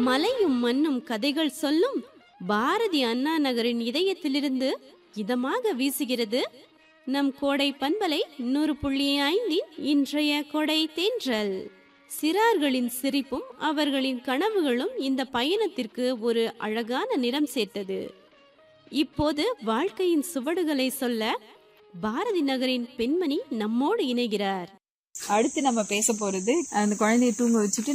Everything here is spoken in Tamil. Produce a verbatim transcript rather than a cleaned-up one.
மலையும் மண்ணும் கதைகள் சொல்லும் பாரதி அண்ணா நகரின் இதயத்திலிருந்து இதமாக வீசுகிறது நம் கோடை பண்பலை நூறு புள்ளி ஐந்தின் இன்றைய கொடை தென்றல். சிறார்களின் சிரிப்பும் அவர்களின் கனவுகளும் இந்த பயணத்திற்கு ஒரு அழகான நிறம் சேர்த்தது. இப்போது வாழ்க்கையின் சுவடுகளை சொல்ல பாரதி நகரின் பெண்மணி நம்மோடு இணைகிறார். அடுத்து நம்ம பேச போறது அந்த குழந்தைய தூங்க வச்சுட்டு